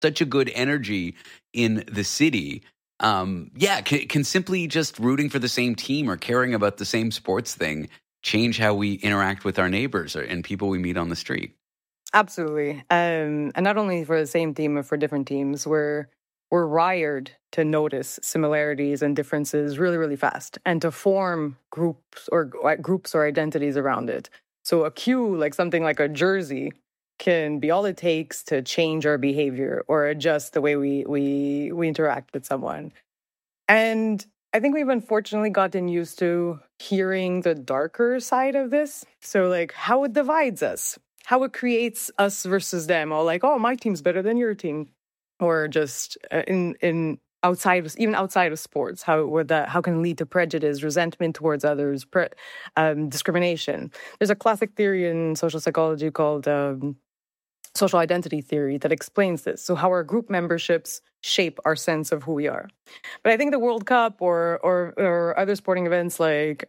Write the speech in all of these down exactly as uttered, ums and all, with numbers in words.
such a good energy in the city. Um, yeah, can, can simply just rooting for the same team or caring about the same sports thing change how we interact with our neighbors or, and people we meet on the street? Absolutely. Um, and not only for the same team, but for different teams, we're, we're wired to notice similarities and differences really, really fast and to form groups or uh, groups or identities around it. So a cue, like something like a jersey, can be all it takes to change our behavior or adjust the way we we we interact with someone. And I think we've unfortunately gotten used to hearing the darker side of this. So like how it divides us, how it creates us versus them, or like, oh, my team's better than your team, or just uh, in in outside of, even outside of sports, how would that how can it lead to prejudice, resentment towards others, pre, um, discrimination. There's a classic theory in social psychology called um, social identity theory that explains this. So how our group memberships shape our sense of who we are. But I think the World Cup or or, or other sporting events like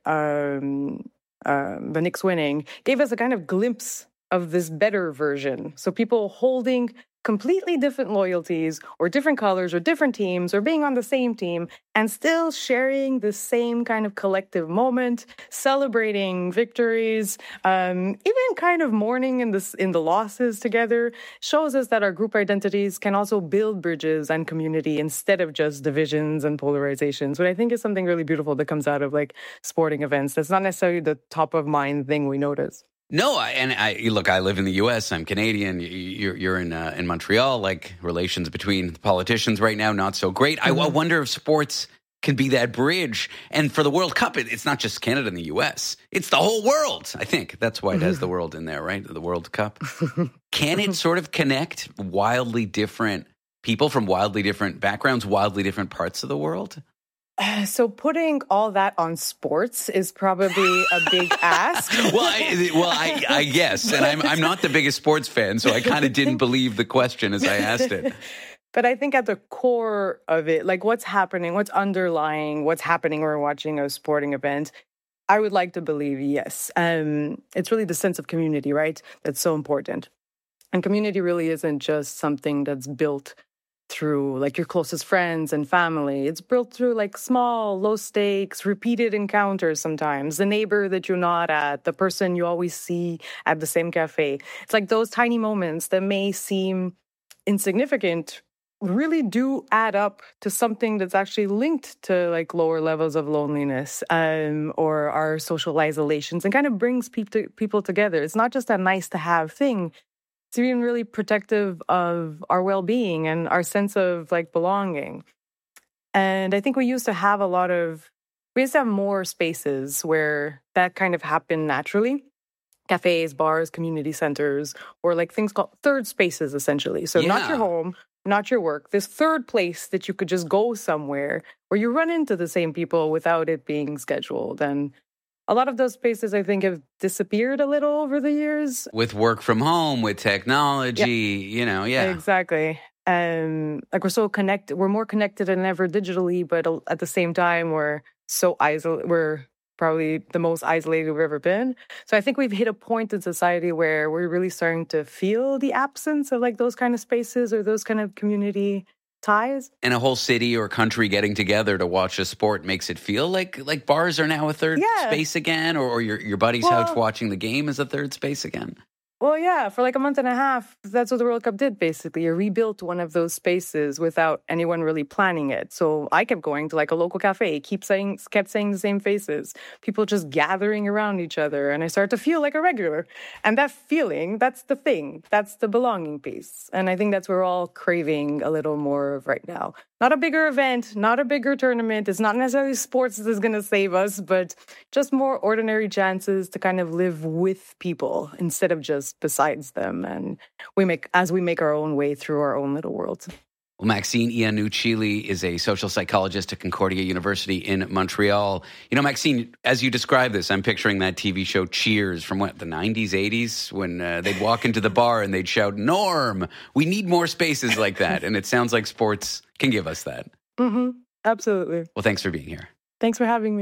um, um, the Knicks winning gave us a kind of glimpse of this better version. So people holding completely different loyalties or different colors or different teams or being on the same team and still sharing the same kind of collective moment, celebrating victories, um, even kind of mourning in the, in the losses together, shows us that our group identities can also build bridges and community instead of just divisions and polarizations, which I think is something really beautiful that comes out of like sporting events. That's not necessarily the top of mind thing we notice. No, I, and I look. I live in the U S. I'm Canadian. You're, you're in uh, in Montreal. Like relations between politicians right now, not so great. Mm-hmm. I, I wonder if sports can be that bridge. And for the World Cup, it, it's not just Canada and the U S. It's the whole world. I think that's why it has the world in there, right? The World Cup. Can it sort of connect wildly different people from wildly different backgrounds, wildly different parts of the world? So putting all that on sports is probably a big ask. well, I, well, I, I guess, and I'm I'm not the biggest sports fan, so I kind of didn't believe the question as I asked it. But I think at the core of it, like what's happening, what's underlying, what's happening when we're watching a sporting event, I would like to believe yes. Um, it's really the sense of community, right? That's so important. And community really isn't just something that's built through like your closest friends and family. It's built through like small, low stakes, repeated encounters sometimes. The neighbor that you're not at, the person you always see at the same cafe. It's like those tiny moments that may seem insignificant really do add up to something that's actually linked to like lower levels of loneliness um, or our social isolations and kind of brings people people together. It's not just a nice to have thing. It's even really protective of our well-being and our sense of like belonging. And I think we used to have a lot of, we used to have more spaces where that kind of happened naturally. Cafes, bars, community centers, or like things called third spaces, essentially. So yeah. not your home, not your work. This third place that you could just go somewhere where you run into the same people without it being scheduled. And a lot of those spaces, I think, have disappeared a little over the years. With work from home, with technology, yep. you know, yeah. Exactly. Um, like we're so connected, we're more connected than ever digitally, but at the same time, we're so isolated, we're probably the most isolated we've ever been. So I think we've hit a point in society where we're really starting to feel the absence of like those kind of spaces or those kind of community ties. And a whole city or country getting together to watch a sport makes it feel like like bars are now a third yeah. space again, or, or your, your buddy's well, house watching the game is a third space again. Well, yeah, for like a month and a half, that's what the World Cup did, basically. It rebuilt one of those spaces without anyone really planning it. So I kept going to like a local cafe, keep saying, kept saying the same faces, people just gathering around each other. And I started to feel like a regular. And that feeling, that's the thing. That's the belonging piece. And I think that's what we're all craving a little more of right now. Not a bigger event, not a bigger tournament. It's not necessarily sports that's going to save us, but just more ordinary chances to kind of live with people instead of just besides them. And we make as we make our own way through our own little worlds. Well, Maxine Iannuccilli is a social psychologist at Concordia University in Montreal. You know, Maxine, as you describe this, I'm picturing that T V show Cheers from what, the nineties, eighties, when uh, they'd walk into the bar and they'd shout, "Norm, we need more spaces like that." And it sounds like sports can give us that. Mm-hmm. Absolutely. Well, thanks for being here. Thanks for having me.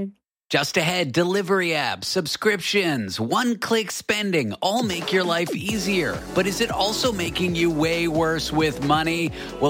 Just ahead, delivery apps, subscriptions, one-click spending all make your life easier. But is it also making you way worse with money? Well,